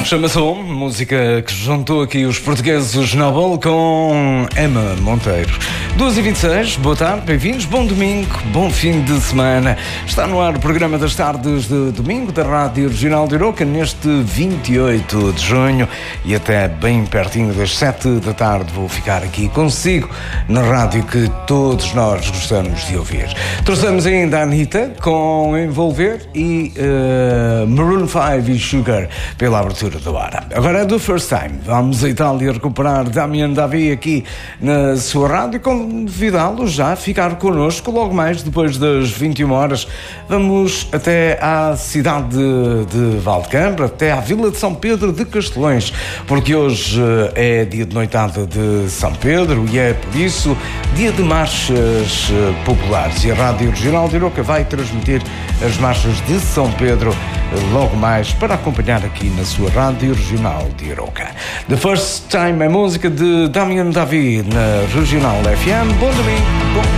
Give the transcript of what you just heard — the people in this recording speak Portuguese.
Chama-se Home, música que juntou aqui os portugueses Noble com Emma Monteiro. 2h26, boa tarde, bem-vindos, bom domingo, bom fim de semana. Está no ar o programa das tardes de domingo da Rádio Regional de Aroca, neste 28 de junho e até bem pertinho das 7 da tarde vou ficar aqui consigo na rádio que todos nós gostamos de ouvir. Trouxemos ainda a Anitta com Envolver e Maroon 5 e Sugar pela abertura do ar. Agora é do First Time. Vamos a Itália recuperar Damien Davi aqui na sua rádio e convidá-lo já a ficar connosco logo mais depois das 21 horas. Vamos até à cidade de Valdecambra, até à Vila de São Pedro de Castelões, porque hoje é dia de noitada de São Pedro e é por isso dia de marchas populares. E a Rádio Regional de Aroca vai transmitir as marchas de São Pedro logo mais para acompanhar aqui na sua Rádio Regional de Aroca. The First Time é música de Damien Davi na Regional FM. Bom domingo.